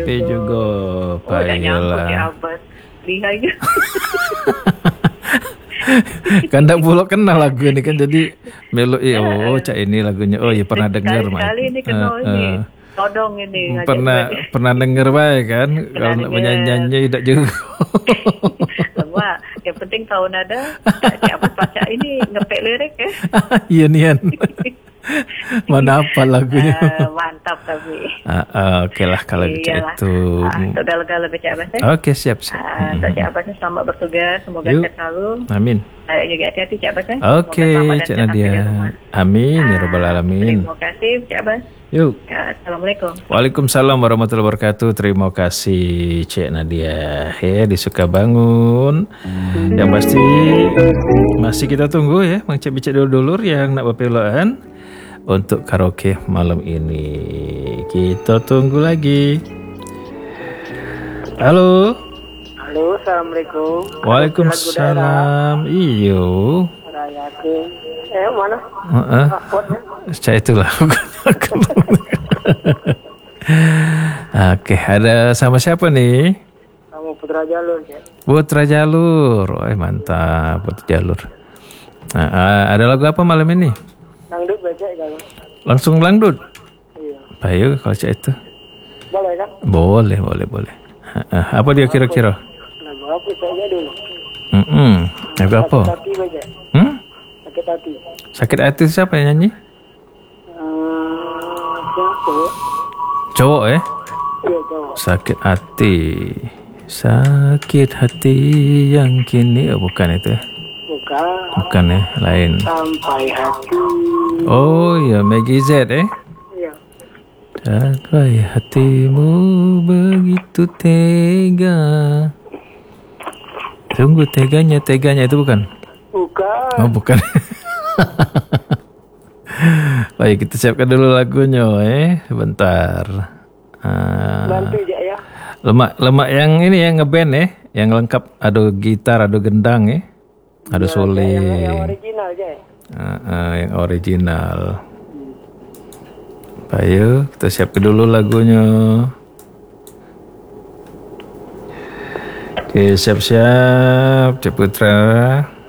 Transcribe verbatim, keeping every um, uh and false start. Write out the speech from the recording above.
Tapi juga Oh, dah nyangkut Cik payolah. Abbas. Lihai je. Kan tak pula kenal lagu ni kan, jadi melo eh oh cak ini lagunya. Oh ya pernah dengar mak. Sekali-sekali ni kena Eh, ni. eh. Todong ini. ngajak Pernah buat. pernah dengar baik kan. Kalau nak dengar. menyanyi tidak juga. Semua. Yang penting tahu nada. Cik Abbas baca ini ngepek lirik ya. Iya nian. Mana apa lagunya? Uh, mantap tapi. Ah, ah, okey lah kalau macam Iyalah. itu. Ah, Tok dah lega Cik Abbas eh. Okey siap siap. Ah, Tok Cik Abbas ni selamat bertugas. Semoga Yuk. sehat selalu. Amin. Saya juga hati-hati Cik Abbas eh. Okey Semoga selamat dan Cik sehat di rumah. Nadia. Amin ya rabbal alamin. Terima kasih Cik Abbas. Yuk. Ya, Assalamualaikum. Waalaikumsalam warahmatullahi wabarakatuh. Terima kasih Cik Nadia. Ya, disuka bangun. Yang pasti masih kita tunggu ya, mengcek-cek dulur-dulur yang nak berpeloan untuk karaoke malam ini. Kita tunggu lagi. Halo. Halo, Assalamualaikum. Waalaikumsalam. Iyo. Rayakan. Eh, mana? Heeh. Paspornya? Saya itulah. Oke, ada sama siapa nih? Kamu Putra Jalur, Cik. Putra Jalur. Oh, mantap Putra Jalur. Nah, ah, ada lagu apa malam ini? Dangdut baca kalau. Langsung langdut. Iya. Bayu kalau cak itu. Boleh kan? Boleh, boleh, boleh. Ah, ah, apa dia kira-kira? Lagu apa saja dulu? Hmm, lagu apa? Sakit hati baca. Hmm? Sakit hati. Sakit hati siapa yang nyanyi? Hmm, siapa? Cowok eh? Iya, cowok. Sakit hati. Sakit hati yang kini. Oh, bukan itu. Bukan. Bukan eh, lain. Sampai hati. Oh ya, Maggie Z eh. Iya. Sampai hatimu begitu tega. Tunggu teganya, teganya itu bukan? Bukan. Oh bukan. Baik, kita siapkan dulu lagunya eh. Sebentar. Ah, Bantu je ya. lemak lemak yang ini ya ngeband eh, yang lengkap ada gitar, ada gendang eh. Ada Yang, suling. yang original je. Ah, ah, yang original. Ayo, kita siapkan dulu lagunya. Oke, siap-siap, Cik Putra.